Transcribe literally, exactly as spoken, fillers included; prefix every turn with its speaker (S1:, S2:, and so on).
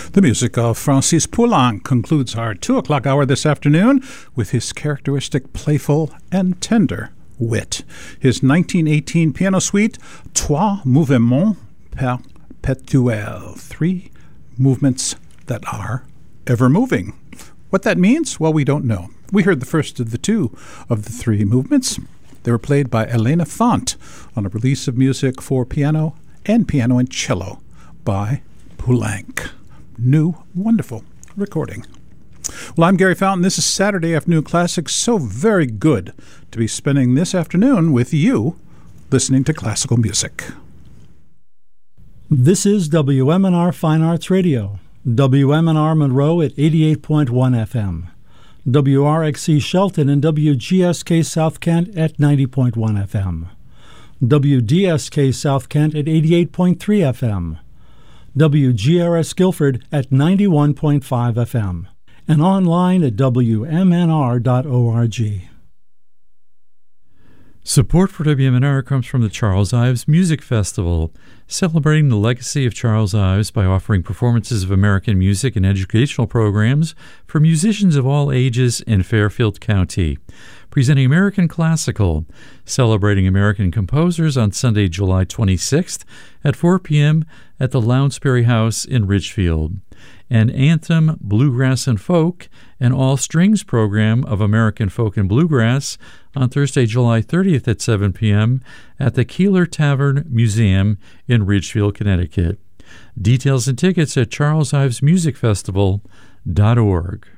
S1: The music of Francis Poulenc concludes our two o'clock hour this afternoon with his characteristic playful and tender wit. His nineteen eighteen piano suite, Trois Mouvements Perpétuels, three movements that are ever moving. What that means? Well, we don't know. We heard the first of the two of the three movements. They were played by Elena Font on a release of music for piano and piano and cello by Poulenc. New, wonderful recording. Well, I'm Gary Fountain. This is Saturday Afternoon Classics. So very good to be spending this afternoon with you listening to classical music.
S2: This is W M N R Fine Arts Radio, W M N R Monroe at eighty-eight point one F M, W R X C Shelton and W G S K South Kent at ninety point one F M, W D S K South Kent at eighty-eight point three F M, W G R S Guilford at ninety-one point five F M, and online at W M N R dot org.
S3: Support for W M N R comes from the Charles Ives Music Festival, celebrating the legacy of Charles Ives by offering performances of American music and educational programs for musicians of all ages in Fairfield County. Presenting American Classical, celebrating American composers on Sunday, July twenty-sixth at four p.m. at the Lounsbury House in Ridgefield. An Anthem, Bluegrass and Folk, an all-strings program of American folk and bluegrass on Thursday, July thirtieth at seven p.m. at the Keeler Tavern Museum in Ridgefield, Connecticut. Details and tickets at charles ives music festival dot org.